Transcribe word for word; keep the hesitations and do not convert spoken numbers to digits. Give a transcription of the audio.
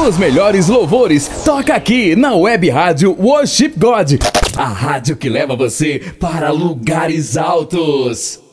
Os melhores louvores toca aqui na Web Rádio Worship God, a rádio que leva você para lugares altos.